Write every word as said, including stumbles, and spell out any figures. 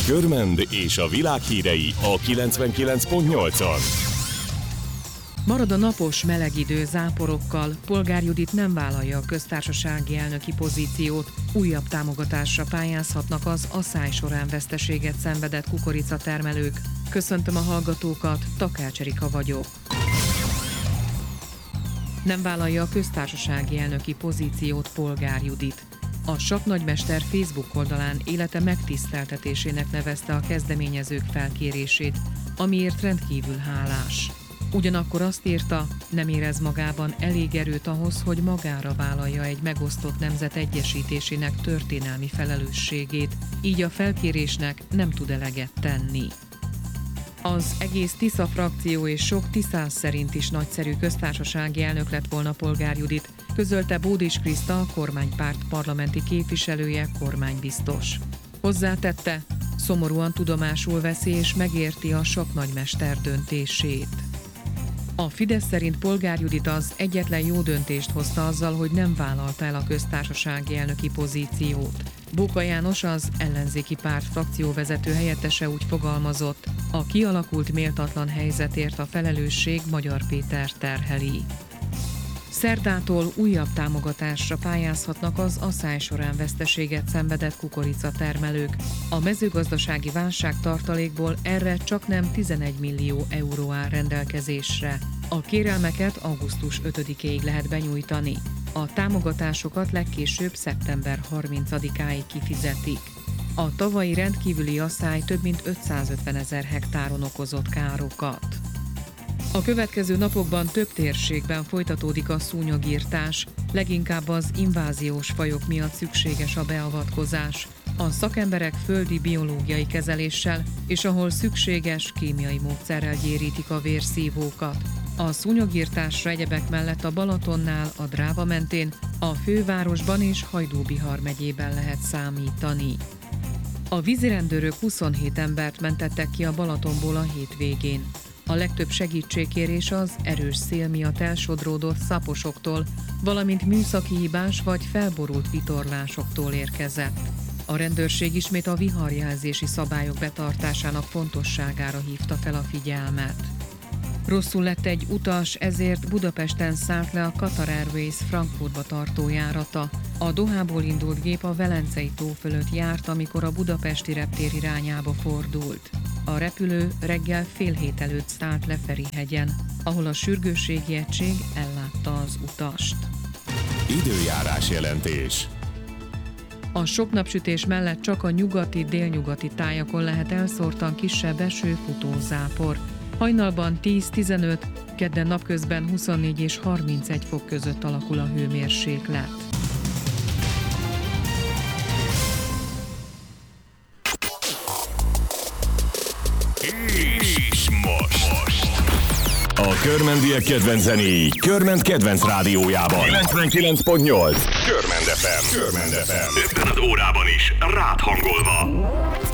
Körmend és a világ hírei a kilencvenkilenc pont nyolcon. Marad a napos, meleg idő záporokkal, Polgár Judit nem vállalja a köztársasági elnöki pozíciót, újabb támogatásra pályázhatnak az asszály során veszteséget szenvedett kukoricatermelők. Köszöntöm a hallgatókat, Takács Erika vagyok. Nem vállalja a köztársasági elnöki pozíciót Polgár Judit. A sakknagymester Facebook oldalán élete megtiszteltetésének nevezte a kezdeményezők felkérését, amiért rendkívül hálás. Ugyanakkor azt írta, nem érez magában elég erőt ahhoz, hogy magára vállalja egy megosztott nemzet egyesítésének történelmi felelősségét, így a felkérésnek nem tud eleget tenni. Az egész Tisza frakció és sok tiszáz szerint is nagyszerű köztársasági elnök lett volna Polgár Judit, közölte Bódis Kriszta, a kormánypárt parlamenti képviselője, kormánybiztos. Hozzátette, szomorúan tudomásul veszi és megérti a sakknagymester döntését. A Fidesz szerint Polgár Judit az egyetlen jó döntést hozta azzal, hogy nem vállalta el a köztársasági elnöki pozíciót. Bóka János, az ellenzéki párt frakcióvezető helyettese úgy fogalmazott, a kialakult méltatlan helyzetért a felelősség Magyar Péter terheli. Szerdától újabb támogatásra pályázhatnak az asszály során veszteséget szenvedett kukoricatermelők. A mezőgazdasági válság tartalékból erre csaknem tizenegy millió euró áll rendelkezésre. A kérelmeket augusztus ötödikéig lehet benyújtani. A támogatásokat legkésőbb szeptember harmincadikáig kifizetik. A tavalyi rendkívüli asszály több mint ötszázötven ezer hektáron okozott károkat. A következő napokban több térségben folytatódik a szúnyogirtás, leginkább az inváziós fajok miatt szükséges a beavatkozás. A szakemberek földi biológiai kezeléssel és ahol szükséges, kémiai módszerrel gyérítik a vérszívókat. A szúnyogirtásra egyebek mellett a Balatonnál, a Dráva mentén, a fővárosban és Hajdú-Bihar megyében lehet számítani. A vízirendőrök huszonhét embert mentettek ki a Balatonból a hétvégén. A legtöbb segítségkérés az erős szél miatt elsodródott szaposoktól, valamint műszaki hibás vagy felborult vitorlásoktól érkezett. A rendőrség ismét a viharjelzési szabályok betartásának fontosságára hívta fel a figyelmet. Rosszul lett egy utas, ezért Budapesten szállt le a Qatar Airways Frankfurtba tartó járata. A Dohából indult gép a Velencei tó fölött járt, amikor a budapesti reptér irányába fordult. A repülő reggel fél hét előtt szállt le Ferihegyen, ahol a sürgősségi egység ellátta az utast. Időjárás jelentés. A sok napsütés mellett csak a nyugati, délnyugati tájakon lehet elszórtan kisebb eső, futózápor. Hajnalban tíz-tizenöt, kedden napközben huszonnégy és harmincegy fok között alakul a hőmérséklet. És most. most. A körmendiek kedvenc zenéi Körmend kedvenc rádiójában. kilencvenkilenc pont nyolc. Körmend ef em. Körmend ef em. Ebben az órában is rád hangolva.